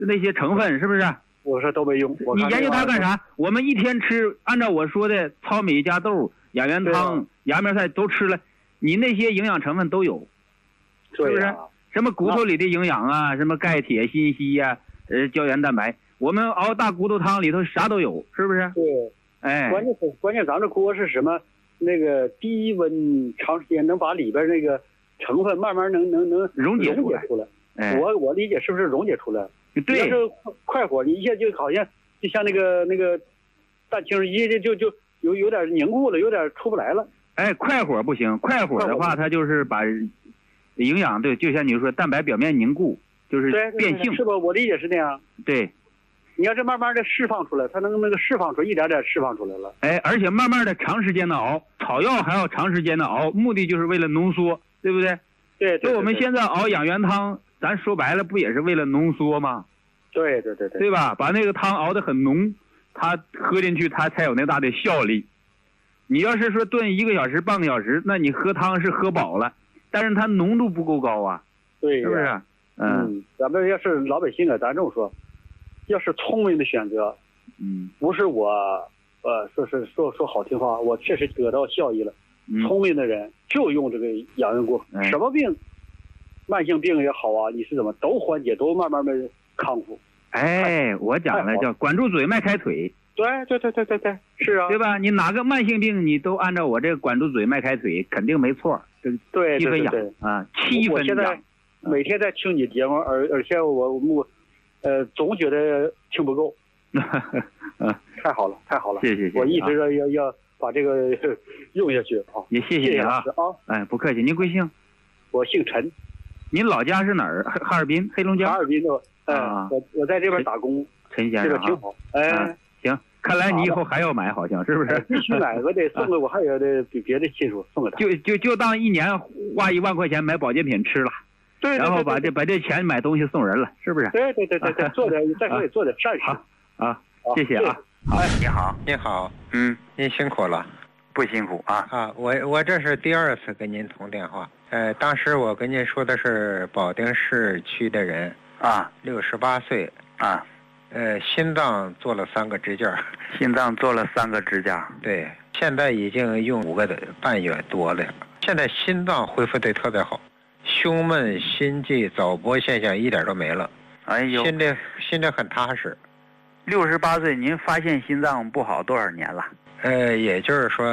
那些成分是不是？ 我说都没用。 你研究它干啥？我们一天吃，按照我说的糙米加豆、养元汤、芽苗菜都吃了，你那些营养成分都有，是不是？什么骨头里的营养啊，什么钙、铁、锌、硒呀，胶原蛋白，我们熬大骨头汤里头啥都有，是不是？ 对， 哎， 关键咱这锅是什么？那个低温长时间能把里边那个成分慢慢能溶解出来。 哎， 我理解是不是溶解出来？ 对， 要是快火，你一下就好像就像那个蛋清一下就有点凝固了，有点出不来了。 哎，快火不行，快火的话，它就是把营养对，就像你说蛋白表面凝固，就是变性， 是吧？我理解是那样。 对， 你要是慢慢的释放出来，它能那个释放出一点点释放出来了。 哎，而且慢慢的长时间的熬，草药还要长时间的熬，目的就是为了浓缩，对不对？ 对。 就我们现在熬养元汤，咱说白了不也是为了浓缩吗？ 对， 对吧？把那个汤熬得很浓，它喝进去它才有那大的效力。你要是说炖1个小时、半个小时，那你喝汤是喝饱了，但是它浓度不够高啊， 对， 是不是？ 咱们要是老百姓啊，咱这么说，要是聪明的选择，不是我说好听话，我确实得到效益了。聪明的人就用这个养元锅，什么病，慢性病也好啊，你是怎么都缓解，都慢慢的康复。 哎，我讲了叫管住嘴，迈开腿。 对，是啊， 对吧？你哪个慢性病你都按照我这个管住嘴，迈开腿，肯定没错。这对 7分养啊，7分养。 我现在每天在听你节目，而且我总觉得听不够。太好了， 谢谢。 我一直要把这个用下去啊。 也谢谢你啊。哎，不客气。您贵姓？ 我姓陈。 您老家是哪儿？哈尔滨，黑龙江。 哈尔滨的。我在这边打工。 陈先生， 这个挺好。哎， 行，看来你以后还要买，好像是不是？ 必须买，我得送给我还有的别的亲属送给他。 就当1年花1万块钱买保健品吃了。 对， 然后把这钱买东西送人了，是不是？ 对，做点再可以做点善事。 谢谢啊。 好，你好， 您好，您辛苦了， 不辛苦啊。 我这是第2次跟您通电话。当时我跟您说的是保定市区的人啊 ，68岁啊， 心脏做了3个支架。 心脏做了3个支架。 对，现在已经用5个半月多了，现在心脏恢复得特别好。胸闷、心悸、早搏现象一点都没了。 哎呦， 心里很踏实。 68岁，您发现心脏不好多少年了？ 也就是说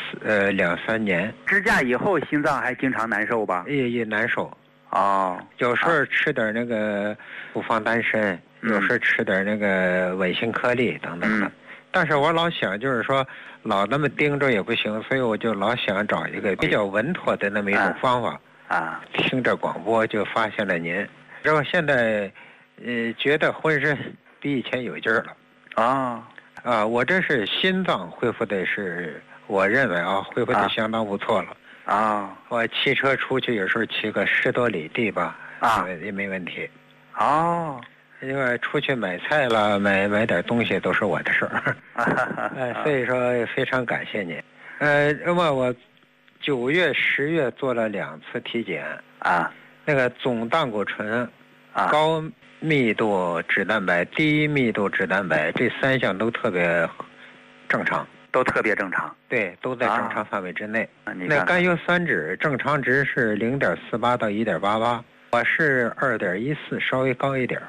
2、3年。 支架以后心脏还经常难受吧？ 也难受。 哦， 有时候吃点那个不放丹参，有时候吃点那个稳心颗粒等等的。但是我老想就是说老那么盯着也不行，所以我就老想找一个比较稳妥的那么一种方法。听着广播就发现了您，然后现在觉得浑身比以前有劲儿了。我这是心脏恢复的是，我认为恢复的相当不错了。我骑车出去有时候骑个10多里地吧，也没问题。因为出去买菜了，买点东西都是我的事儿。所以说非常感谢您。我9月、10月做了2次体检那个总胆固醇、高密度脂蛋白、低密度脂蛋白这3项都特别正常， 都特别正常。 对，都在正常范围之内。那甘油三酯正常值是0.48到1.88，我是2.14，稍微高一点。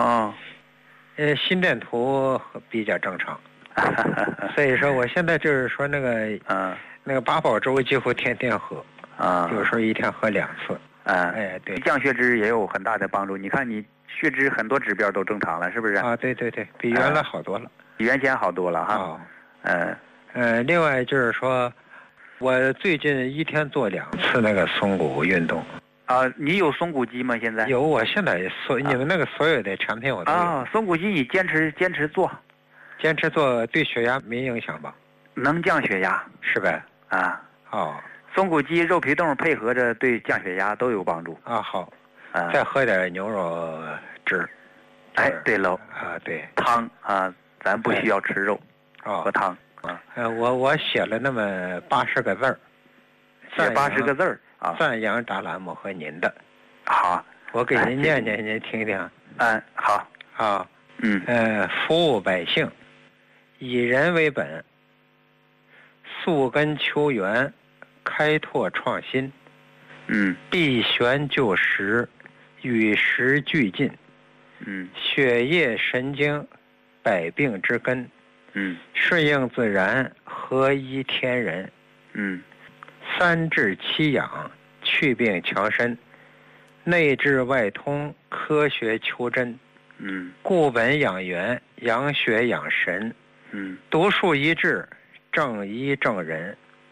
心电图比较正常。所以说我现在就是说那个八宝粥几乎天天喝，有时候一天喝2次。对， 降血脂也有很大的帮助。你看你血脂很多指标都正常了，是不是？ 对，比原来好多了， 比原先好多了哈。 另外就是说，我最近一天做2次那个松骨运动。 你有松骨机吗？现在有，我现在你们那个所有的产品我都有。 松骨机你坚持做， 对血压没影响吧？ 能降血压， 是呗？ 松骨鸡、肉皮冻配合着对降血压都有帮助。 好。再喝点牛肉汁。 对喽。 对。 汤咱不需要吃肉。喝汤。 我写了那么80个字儿。 写80个字儿。 赞扬展览幕和您的。 好， 我给您念念，您听听。 好。 服务百姓，以人为本，溯根求源，开拓创新，避玄就实，与时俱进，血液神经，百病之根，顺应自然，合一天人，三治七养，去病强身，内治外通，科学求真，固本养元，养血养神，独树一帜，正医正人。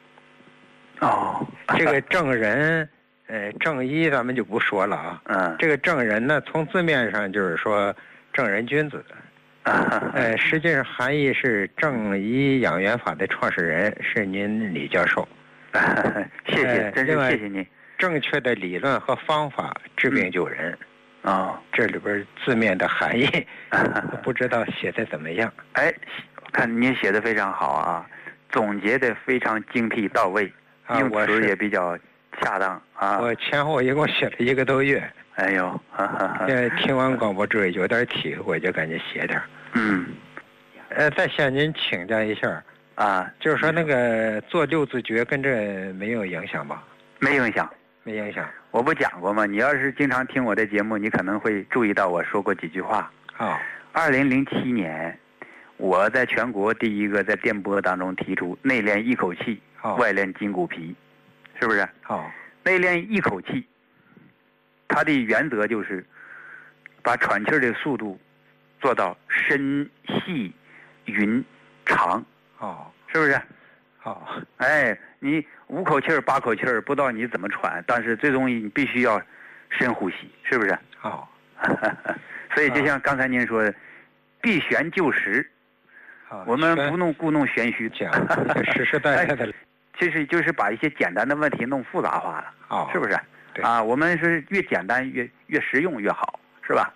这个正人，正医咱们就不说了啊。这个正人呢，从字面上就是说正人君子的，实际上含义是正医养元法的创始人是您李教授。 谢谢，真是谢谢您。 正确的理论和方法治病救人。这里边字面的含义，不知道写的怎么样。 我看您写的非常好啊，总结的非常精辟到位，用词也比较恰当啊。 我前后一共写了1个多月。 哎呦， 听完广播之后有点体会，我就赶紧写点。再向您请教一下就是说那个做六字诀跟这没有影响吧？ 没影响。我不讲过吗？你要是经常听我的节目，你可能会注意到我说过几句话。2007年，我在全国第一个在电波当中提出内练一口气，外练筋骨皮，是不是？内练一口气，它的原则就是把喘气的速度做到深细匀长，是不是？你5口气儿8口气儿，不知道你怎么喘，但是最终你必须要深呼吸，是不是？所以就像刚才您说的，避玄就实，我们不故弄玄虚， 讲实实在在的， 其实就是把一些简单的问题弄复杂化了，是不是？我们是越简单越实用越好，是吧？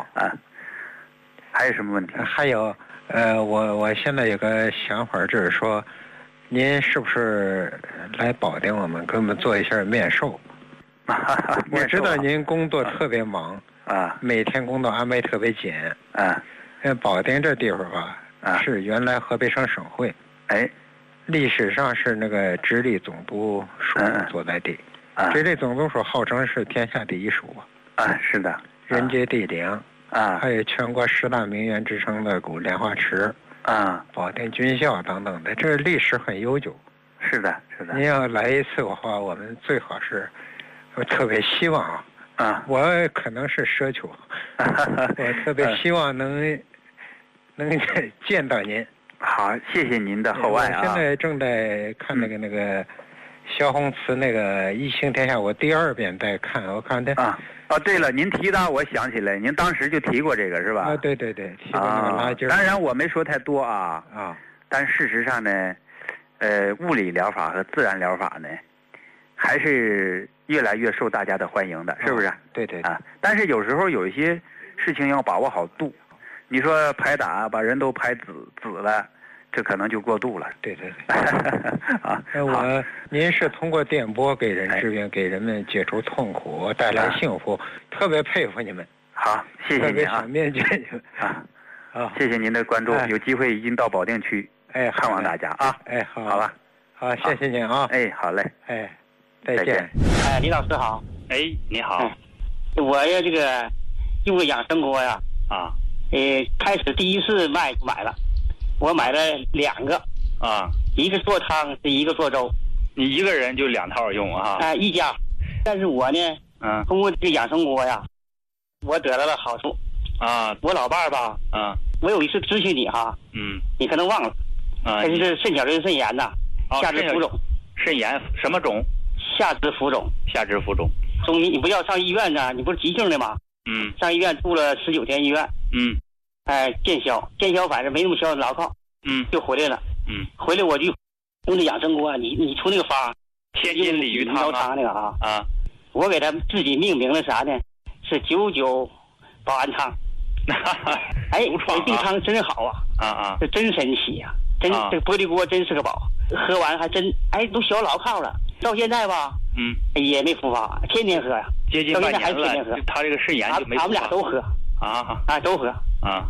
还有什么问题？ 还有，我现在有个想法，就是说，您是不是来保定我们给我们做一下面授？我知道您工作特别忙每天工作安排特别紧保定这地方是原来河北省省会，历史上是那个直隶总督署所在地，直隶总督署号称是天下第一署是的， 人杰地灵还有全国10大名园之称的古莲花池保定军校等等的，这个历史很悠久。 是的。 您要来一次的话，我们最好是，我特别希望我可能是奢求，我特别希望能见到您。 好，谢谢您的厚爱我现在正在看那个萧红慈那个《一行天下》，我第2遍在看，我看的对了，您提到我想起来，您当时就提过这个是吧？ 对，提过那个拉筋。 当然我没说太多但事实上呢，物理疗法和自然疗法呢，还是越来越受大家的欢迎的，是不是？ 对但是有时候有一些事情要把握好度，你说拍打把人都拍紫了，这可能就过度了。对您是通过电波给人治病，给人们解除痛苦，带来幸福，特别佩服你们。好，谢谢您特别想面见你们谢谢您的关注，有机会一定到保定去看望大家好吧， 好，谢谢您好嘞， 再见。 李老师好。 你好。 我这个用个养生锅呀开始第一次买了，我买了2个一个做汤是一个做粥。 你一个人就2套用一家。但是我呢通过这个养生锅呀，我得到了好处我老伴儿吧我有一次咨询你你可能忘了他就是肾小球肾炎下肢浮肿。 肾炎什么肿？ 下肢浮肿。中医你不要上医院呢，你不是急性的吗？上医院住了19天医院。见消反正没那么消牢靠。就回来了。回来我就用这养生锅，你出那个方天津鲤鱼汤那个我给他自己命名了啥呢？是99保安汤。这个汤真好这真神奇这个玻璃锅真是个宝，喝完还真都小牢靠了。到现在吧也没复发，天天喝接近半年了。他这个肾炎就没复发。 咱们俩都喝都喝。 啊。